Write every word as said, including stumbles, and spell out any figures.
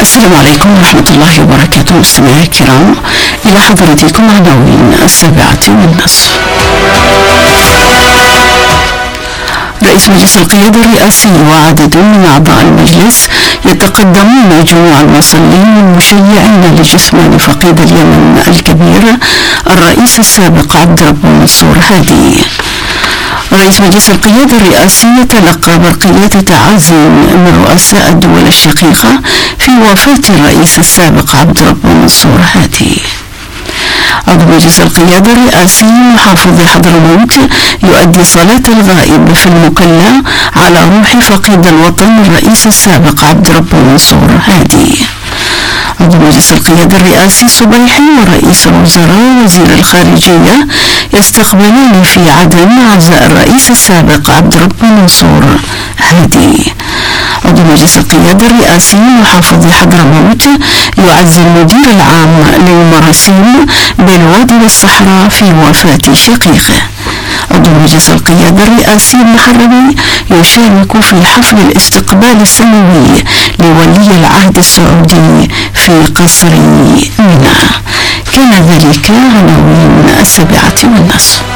السلام عليكم ورحمة الله وبركاته. مستمعي الكرام، إلى حضرتكم عناوين السابعة والنصف. رئيس مجلس القيادة الرئاسي وعدد من أعضاء المجلس يتقدمون جموع المصلين والمشيعين لجثمان فقيد اليمن الكبير الرئيس السابق عبد ربه منصور هادي. رئيس مجلس القيادة الرئاسي تلقى برقيات تعازي من رؤساء الدول الشقيقة في وفاة الرئيس السابق عبد ربه منصور هادي. عضو مجلس القيادة الرئاسي محافظ حضرموت يؤدي صلاة الغائب في المكلا على روح فقيد الوطن الرئيس السابق عبد ربه منصور هادي. عضو مجلس القيادة الرئاسي صبيحي ورئيس الوزراء وزير الخارجية يستقبلون في عدن عزاء الرئيس السابق عبد ربه منصور هادي. عضو مجلس القيادة الرئاسي محافظ حضرموت يعزي المدير العام للمراسيم بالوادي والصحراء في وفاة شقيقه. عضو مجلس القيادة الرئاسي المحرمي يشارك في حفل الاستقبال السنوي لولي العهد السعودي في قصر منى. كان ذلك عناوين السابعة والنصف.